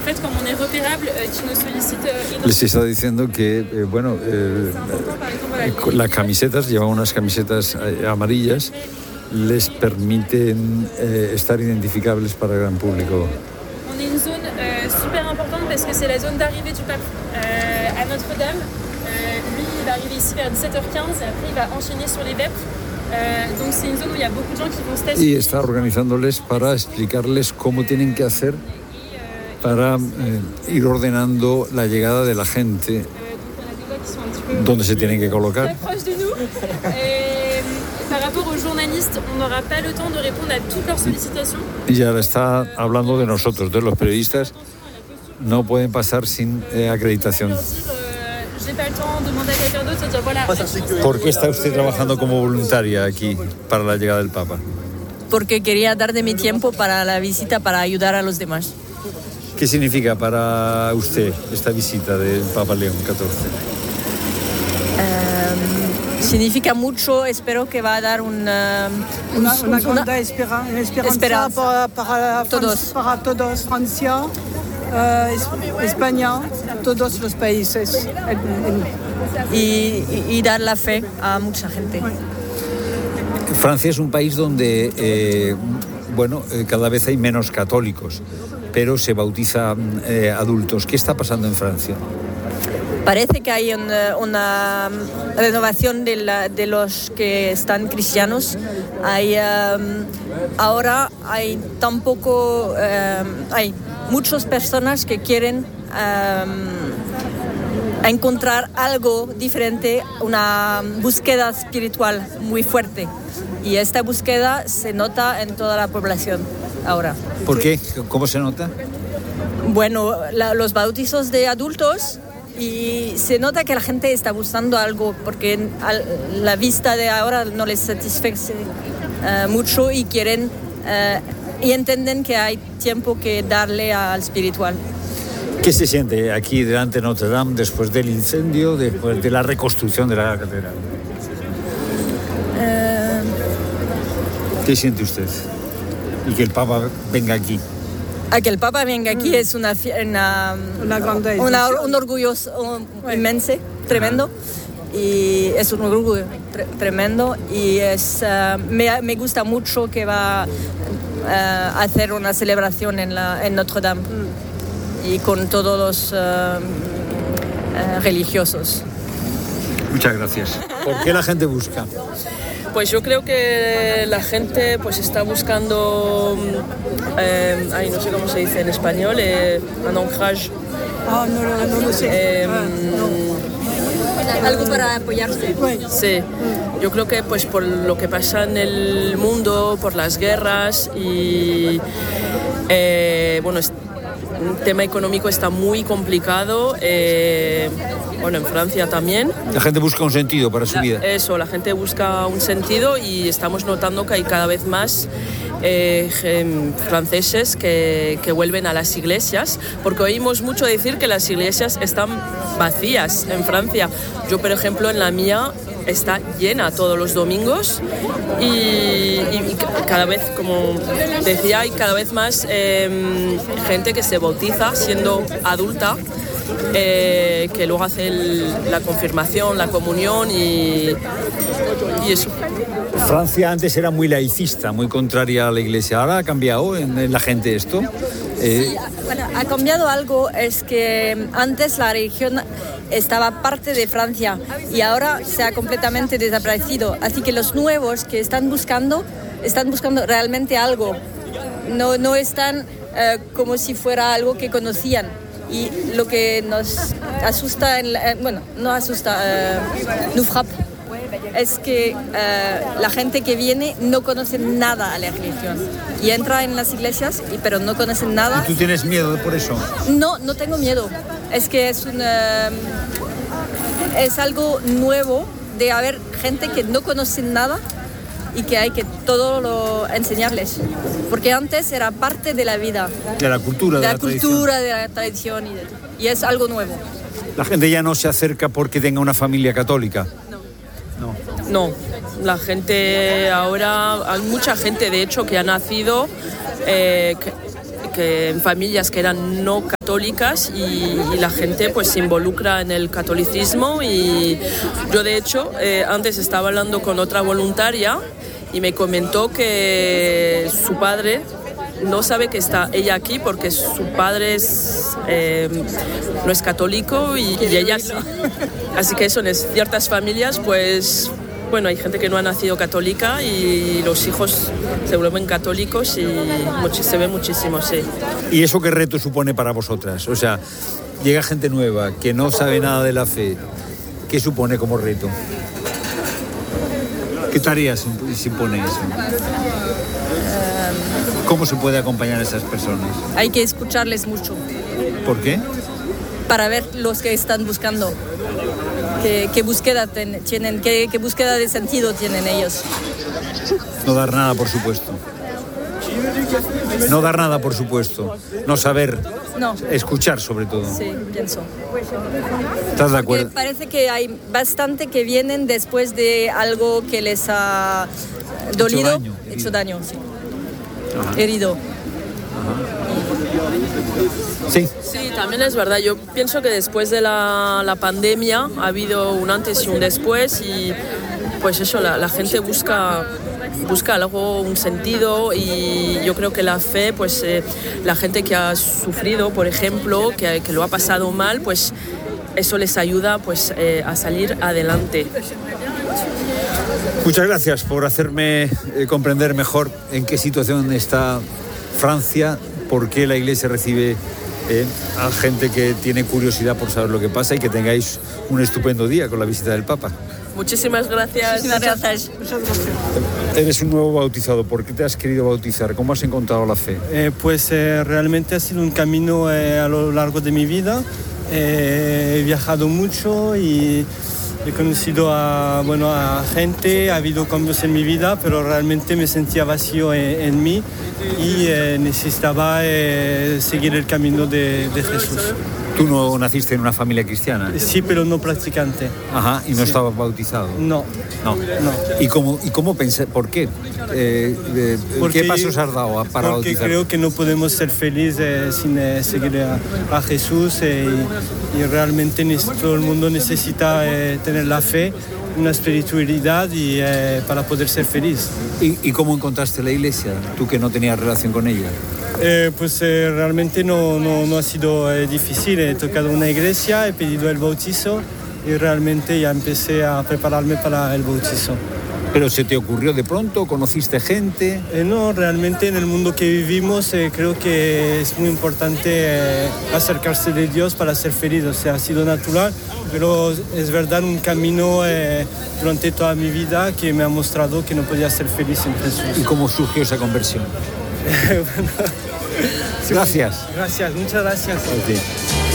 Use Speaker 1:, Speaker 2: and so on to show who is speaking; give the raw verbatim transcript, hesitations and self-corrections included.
Speaker 1: fait, comme on est repérable, euh, qui nous sollicitent. Euh,
Speaker 2: Les está diciendo que, eh, bueno, eh, las camisetas, llevan unas camisetas eh, amarillas, les permiten eh, estar identificables para el gran público.
Speaker 1: On est une zone euh, super importante parce que c'est la zone d'arrivée du pape euh, à Notre-Dame. Euh, lui, il va arriver ici vers dix-sept heures quinze et après il va enchaîner sur les vêpres. Euh, donc c'est une zone où il y a beaucoup de gens qui vont stationner.
Speaker 2: Y está organizándoles para explicarles cómo tienen que hacer para eh, ir ordenando la llegada de la gente, donde se tienen que colocar.
Speaker 1: Par rapport aux journalistes, on n'aura pas le temps de répondre à toutes leurs sollicitations.
Speaker 2: Y ahora está hablando de nosotros, de los periodistas. No pueden pasar sin eh, acreditación. ¿Por qué está usted trabajando como voluntaria aquí para la llegada del Papa?
Speaker 3: Porque quería dar de mi tiempo para la visita, para ayudar a los demás.
Speaker 2: ¿Qué significa para usted esta visita del Papa León catorce?
Speaker 3: Um, significa mucho, espero que va a dar una, un,
Speaker 4: una, una,
Speaker 3: una
Speaker 4: gran esperanza,
Speaker 3: esperanza
Speaker 4: para, para,
Speaker 3: todos.
Speaker 4: para todos, Francia, uh, España, todos los países.
Speaker 3: Y, y, y dar la fe a mucha gente.
Speaker 2: Francia es un país donde, eh, bueno, eh, cada vez hay menos católicos, pero se bautizan eh, adultos. ¿Qué está pasando en Francia?
Speaker 3: Parece que hay una, una renovación de, la, de los que están cristianos. Hay, um, ahora hay tampoco, um, hay muchas personas que quieren um, encontrar algo diferente, una búsqueda espiritual muy fuerte. Y esta búsqueda se nota en toda la población ahora.
Speaker 2: ¿Por qué? ¿Cómo se nota?
Speaker 3: Bueno, la, los bautizos de adultos, y se nota que la gente está buscando algo porque a la vista de ahora no les satisface uh, mucho y quieren uh, y entienden que hay tiempo que darle al espiritual.
Speaker 2: ¿Qué se siente aquí delante de Notre Dame después del incendio, después de la reconstrucción de la catedral?
Speaker 3: Uh,
Speaker 2: ¿Qué siente usted? Y que el Papa venga aquí.
Speaker 3: A que el Papa venga aquí mm. es una, una,
Speaker 4: una, grande
Speaker 3: una un orgullo un, inmenso, tremendo. Y es un orgullo tre, tremendo. Y es, uh, me, me gusta mucho que va a uh, hacer una celebración en, la, en Notre Dame. Mm. Y con todos los uh, uh, religiosos.
Speaker 2: Muchas gracias. ¿Por qué la gente busca?
Speaker 5: Pues yo creo que la gente pues está buscando, eh, ay, no sé cómo se dice en español, eh, un ancrage.
Speaker 4: Ah, no, no, no, no sé.
Speaker 5: Eh,
Speaker 4: ah, no.
Speaker 3: Algo para apoyarse.
Speaker 5: Sí, yo creo que pues por lo que pasa en el mundo, por las guerras y eh, bueno, el tema económico está muy complicado. Eh, Bueno, en Francia también.
Speaker 2: La gente busca un sentido para su vida.
Speaker 5: Eso, la gente busca un sentido y estamos notando que hay cada vez más eh, franceses que, que vuelven a las iglesias, porque oímos mucho decir que las iglesias están vacías en Francia. Yo, por ejemplo, en la mía está llena todos los domingos y, y, y cada vez, como decía, hay cada vez más eh, gente que se bautiza siendo adulta. Eh, que luego hace el, la confirmación, la comunión y, y eso.
Speaker 2: Francia antes era muy laicista, muy contraria a la iglesia. Ahora ha cambiado en, en la gente esto. Eh...
Speaker 3: Sí, bueno, ha cambiado algo. Es que antes la religión estaba parte de Francia y ahora se ha completamente desaparecido. Así que los nuevos que están buscando, están buscando realmente algo. No, no están uh, como si fuera algo que conocían. Y lo que nos asusta, en la, bueno, no asusta, uh, nous frappe, es que uh, la gente que viene no conoce nada a la religión y entra en las iglesias, y, pero no conocen nada.
Speaker 2: ¿Y tú tienes miedo por eso?
Speaker 3: No, no tengo miedo. Es que es, una, es algo nuevo de haber gente que no conoce nada y que hay que todo lo enseñarles, porque antes era parte de la vida,
Speaker 2: de la cultura,
Speaker 3: de,
Speaker 2: de
Speaker 3: la,
Speaker 2: la
Speaker 3: cultura,
Speaker 2: tradición.
Speaker 3: de la tradición y, de, y es algo nuevo.
Speaker 2: La gente ya no se acerca porque tenga una familia católica.
Speaker 5: No. No, la gente ahora, hay mucha gente de hecho que ha nacido, eh, que, que en familias que eran no católicas y, y la gente pues se involucra en el catolicismo. Y yo de hecho eh, antes estaba hablando con otra voluntaria y me comentó que su padre no sabe que está ella aquí porque su padre es, eh, no es católico y, y ella sí. Así que eso, en ciertas familias pues bueno, hay gente que no ha nacido católica y los hijos se vuelven católicos y mucho, se ve muchísimo, sí.
Speaker 2: ¿Y eso qué reto supone para vosotras? O sea, llega gente nueva que no sabe nada de la fe. ¿Qué supone como reto? ¿Qué tareas supone eso? ¿Cómo se puede acompañar a esas personas?
Speaker 3: Hay que escucharles mucho.
Speaker 2: ¿Por qué?
Speaker 3: Para ver los que están buscando. ¿Qué, qué búsqueda ten, tienen? Qué, ¿Qué búsqueda de sentido tienen ellos?
Speaker 2: No dar nada, por supuesto. No dar nada, por supuesto. No saber.
Speaker 3: No.
Speaker 2: Escuchar, sobre todo.
Speaker 3: Sí, pienso.
Speaker 2: ¿Estás de acuerdo?
Speaker 3: Porque parece que hay bastante que vienen después de algo que les ha dolido,
Speaker 2: hecho daño.
Speaker 3: Hecho daño, sí.
Speaker 2: Ajá.
Speaker 3: Herido.
Speaker 2: Sí.
Speaker 5: Sí, también es verdad. Yo pienso que después de la, la pandemia ha habido un antes y un después y pues eso, la, la gente busca, busca algo, un sentido y yo creo que la fe, pues eh, la gente que ha sufrido, por ejemplo, que, que lo ha pasado mal, pues eso les ayuda pues eh, a salir adelante.
Speaker 2: Muchas gracias por hacerme eh, comprender mejor en qué situación está Francia, por qué la Iglesia recibe eh, a gente que tiene curiosidad por saber lo que pasa y que tengáis un estupendo día con la visita del Papa.
Speaker 5: Muchísimas gracias.
Speaker 3: Muchas gracias.
Speaker 2: Eres un nuevo bautizado. ¿Por qué te has querido bautizar? ¿Cómo has encontrado la fe?
Speaker 6: Eh, pues eh, realmente ha sido un camino eh, a lo largo de mi vida. Eh, he viajado mucho y he conocido a, bueno, a gente, ha habido cambios en mi vida, pero realmente me sentía vacío en, en mí y eh, necesitaba eh, seguir el camino de, de Jesús.
Speaker 2: ¿Tú no naciste en una familia cristiana?
Speaker 6: Sí, pero no practicante.
Speaker 2: Ajá, ¿y no
Speaker 6: Sí.
Speaker 2: estabas bautizado?
Speaker 6: No.
Speaker 2: No.
Speaker 6: No.
Speaker 2: ¿Y cómo, y cómo pensé, por qué? Eh, eh,
Speaker 6: Porque-
Speaker 2: ¿Qué pasos has dado para
Speaker 6: Porque
Speaker 2: bautizar?
Speaker 6: creo que no podemos ser felices sin eh, seguir a, a Jesús eh, y, y realmente neces- todo el mundo necesita eh, tener la fe, una espiritualidad y, eh, para poder ser feliz.
Speaker 2: ¿Y, ¿Y cómo encontraste la iglesia? Tú que no tenías relación con ella.
Speaker 6: Eh, pues eh, realmente no, no, no ha sido eh, difícil. He tocado una iglesia, he pedido el bautizo y realmente ya empecé a prepararme para el bautizo.
Speaker 2: ¿Pero se te ocurrió de pronto? ¿Conociste gente?
Speaker 6: Eh, no, realmente en el mundo que vivimos eh, creo que es muy importante eh, acercarse de Dios para ser feliz. O sea, ha sido natural, pero es verdad un camino eh, durante toda mi vida que me ha mostrado que no podía ser feliz sin Jesús.
Speaker 2: ¿Y cómo surgió esa conversión? Gracias.
Speaker 6: Gracias, muchas gracias.
Speaker 2: A ti.